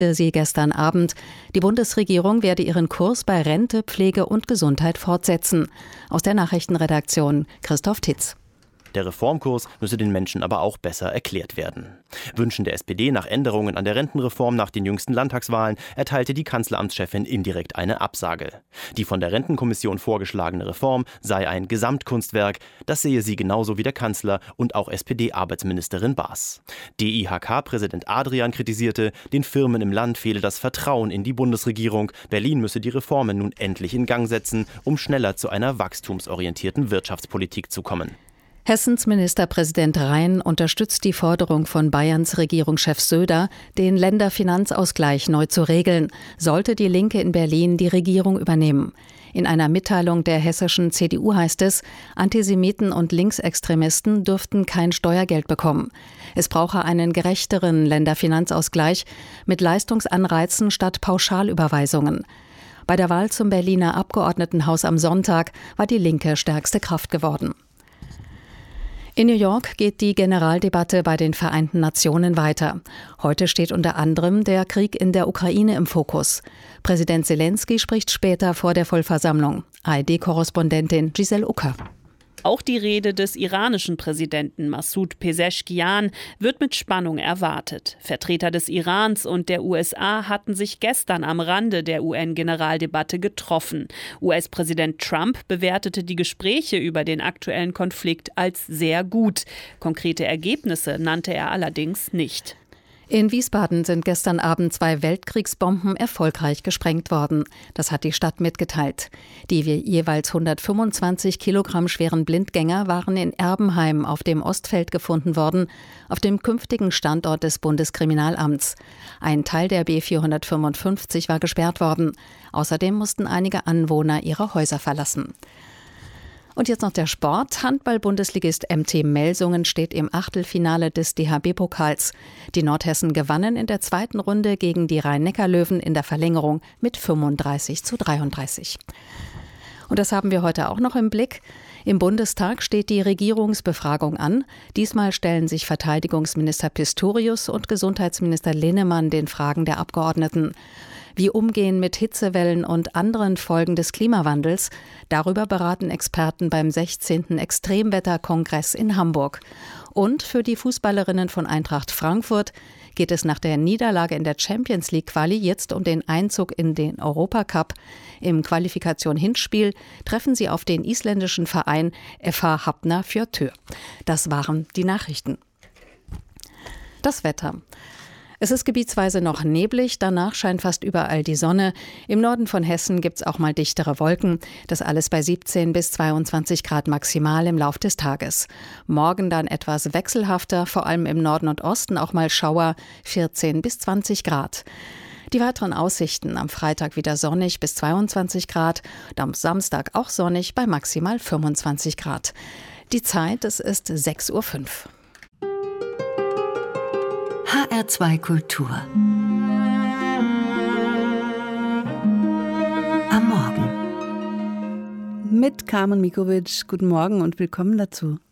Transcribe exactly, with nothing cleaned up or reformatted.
sie gestern Abend. Die Bundesregierung werde ihren Kurs bei Rente, Pflege und Gesundheit fortsetzen. Aus der Nachrichtenredaktion Christoph Titz. Der Reformkurs müsse den Menschen aber auch besser erklärt werden. Wünschen der S P D nach Änderungen an der Rentenreform nach den jüngsten Landtagswahlen, erteilte die Kanzleramtschefin indirekt eine Absage. Die von der Rentenkommission vorgeschlagene Reform sei ein Gesamtkunstwerk, das sehe sie genauso wie der Kanzler und auch S P D-Arbeitsministerin Baas. D I H K-Präsident Adrian kritisierte, den Firmen im Land fehle das Vertrauen in die Bundesregierung. Berlin müsse die Reformen nun endlich in Gang setzen, um schneller zu einer wachstumsorientierten Wirtschaftspolitik zu kommen. Hessens Ministerpräsident Rhein unterstützt die Forderung von Bayerns Regierungschef Söder, den Länderfinanzausgleich neu zu regeln, sollte die Linke in Berlin die Regierung übernehmen. In einer Mitteilung der hessischen C D U heißt es, Antisemiten und Linksextremisten dürften kein Steuergeld bekommen. Es brauche einen gerechteren Länderfinanzausgleich mit Leistungsanreizen statt Pauschalüberweisungen. Bei der Wahl zum Berliner Abgeordnetenhaus am Sonntag war die Linke stärkste Kraft geworden. In New York geht die Generaldebatte bei den Vereinten Nationen weiter. Heute steht unter anderem der Krieg in der Ukraine im Fokus. Präsident Zelensky spricht später vor der Vollversammlung. A R D-Korrespondentin Giselle Ucker. Auch die Rede des iranischen Präsidenten Massoud Pezeshkian wird mit Spannung erwartet. Vertreter des Irans und der U S A hatten sich gestern am Rande der U N-Generaldebatte getroffen. U S-Präsident Trump bewertete die Gespräche über den aktuellen Konflikt als sehr gut. Konkrete Ergebnisse nannte er allerdings nicht. In Wiesbaden sind gestern Abend zwei Weltkriegsbomben erfolgreich gesprengt worden. Das hat die Stadt mitgeteilt. Die jeweils hundertfünfundzwanzig Kilogramm schweren Blindgänger waren in Erbenheim auf dem Ostfeld gefunden worden, auf dem künftigen Standort des Bundeskriminalamts. Ein Teil der B vierhundertfünfundfünfzig war gesperrt worden. Außerdem mussten einige Anwohner ihre Häuser verlassen. Und jetzt noch der Sport. Handball-Bundesligist M T Melsungen steht im Achtelfinale des D H B-Pokals. Die Nordhessen gewannen in der zweiten Runde gegen die Rhein-Neckar-Löwen in der Verlängerung mit fünfunddreißig zu dreiunddreißig. Und das haben wir heute auch noch im Blick. Im Bundestag steht die Regierungsbefragung an. Diesmal stellen sich Verteidigungsminister Pistorius und Gesundheitsminister Linnemann den Fragen der Abgeordneten. Wie umgehen mit Hitzewellen und anderen Folgen des Klimawandels? Darüber beraten Experten beim sechzehnten Extremwetterkongress in Hamburg. Und für die Fußballerinnen von Eintracht Frankfurt geht es nach der Niederlage in der Champions League Quali jetzt um den Einzug in den Europacup. Im Qualifikation-Hinspiel treffen sie auf den isländischen Verein F H Hafnarfjörður. Das waren die Nachrichten. Das Wetter. Es ist gebietsweise noch neblig, danach scheint fast überall die Sonne. Im Norden von Hessen gibt es auch mal dichtere Wolken. Das alles bei siebzehn bis zweiundzwanzig Grad maximal im Lauf des Tages. Morgen dann etwas wechselhafter, vor allem im Norden und Osten auch mal Schauer, vierzehn bis zwanzig Grad. Die weiteren Aussichten: am Freitag wieder sonnig bis zweiundzwanzig Grad, am Samstag auch sonnig bei maximal fünfundzwanzig Grad. Die Zeit, es ist sechs Uhr fünf. H R zwei Kultur. Am Morgen. Mit Carmen Mikovic. Guten Morgen und willkommen dazu.